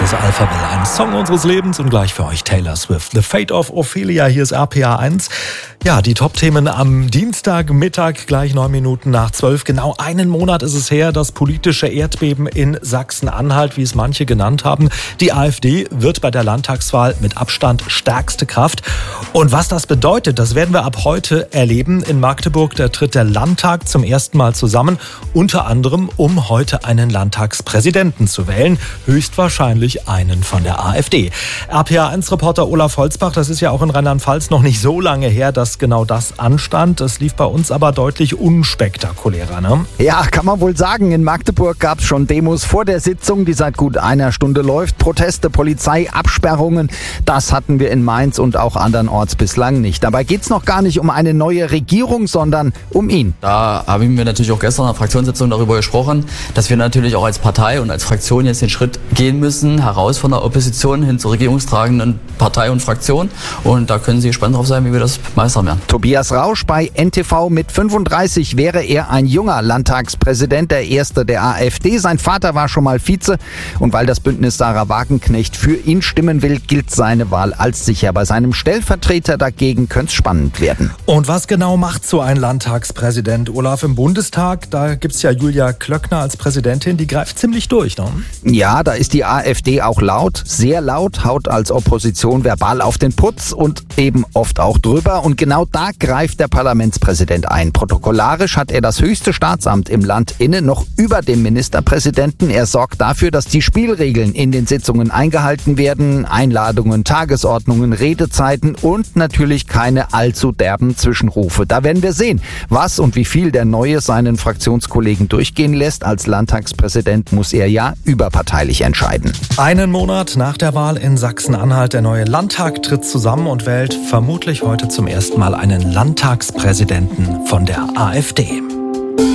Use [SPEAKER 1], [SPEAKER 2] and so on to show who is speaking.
[SPEAKER 1] das Alphabet, ein Song unseres Lebens und gleich für euch Taylor Swift. The Fate of Ophelia, hier ist RPA 1. Ja, die Top-Themen am Dienstagmittag, gleich 9 Minuten nach 12. Genau einen Monat ist es her, das politische Erdbeben in Sachsen-Anhalt, wie es manche genannt haben. Die AfD wird bei der Landtagswahl mit Abstand stärkste Kraft. Und was das bedeutet, das werden wir ab heute erleben. In Magdeburg, da tritt der Landtag zum ersten Mal zusammen, unter anderem, um heute einen Landtagspräsidenten zu wählen. Höchstwahrscheinlich einen von der AfD. RPA1-Reporter Olaf Holzbach, das ist ja auch in Rheinland-Pfalz noch nicht so lange her, dass genau das anstand. Es lief bei uns aber deutlich unspektakulärer, ne?
[SPEAKER 2] Ja, kann man wohl sagen. In Magdeburg gab es schon Demos vor der Sitzung, die seit gut einer Stunde läuft. Proteste, Polizei, Absperrungen. Das hatten wir in Mainz und auch andernorts bislang nicht. Dabei geht's noch gar nicht um eine neue Regierung, sondern um ihn.
[SPEAKER 3] Da haben wir natürlich auch gestern in der Fraktionssitzung darüber gesprochen, dass wir natürlich auch als Partei und als Fraktion jetzt den Schritt gehen müssen, heraus von der Opposition hin zur regierungstragenden Partei und Fraktion. Und da können Sie gespannt drauf sein, wie wir das meistern werden.
[SPEAKER 2] Tobias Rausch bei NTV: mit 35 wäre er ein junger Landtagspräsident, der erste der AfD. Sein Vater war schon mal Vize und weil das Bündnis Sarah Wagenknecht für ihn stimmen will, gilt seine Wahl als sicher. Bei seinem Stellvertreter dagegen könnte es spannend werden.
[SPEAKER 1] Und was genau macht so ein Landtagspräsident, Olaf? Im Bundestag, da gibt's ja Julia Klöckner als Präsidentin, die greift ziemlich durch, ne?
[SPEAKER 2] Ja, da ist die AfD auch laut, sehr laut, haut als Opposition verbal auf den Putz und eben oft auch drüber. Und genau da greift der Parlamentspräsident ein. Protokollarisch hat er das höchste Staatsamt im Land inne, noch über dem Ministerpräsidenten. Er sorgt dafür, dass die Spielregeln in den Sitzungen eingehalten werden. Einladungen, Tagesordnungen, Redezeiten und natürlich keine allzu derben Zwischenrufe. Da werden wir sehen, was und wie viel der Neue seinen Fraktionskollegen durchgehen lässt. Als Landtagspräsident muss er ja überparteilich entscheiden.
[SPEAKER 1] Einen Monat nach der Wahl in Sachsen-Anhalt, der neue Landtag tritt zusammen und wählt vermutlich heute zum ersten Mal einen Landtagspräsidenten von der AfD.